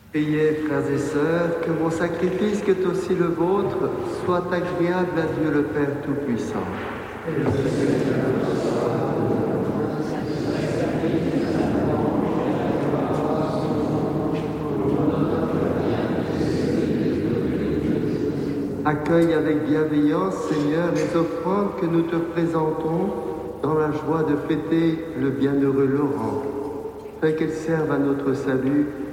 Priez, frères et sœurs, que mon sacrifice, qui est aussi le vôtre, soit agréable à Dieu le Père Tout-Puissant. Accueille avec bienveillance, Seigneur, les offrandes que nous te présentons dans la joie de fêter le bienheureux Laurent, afin qu'elles servent à notre salut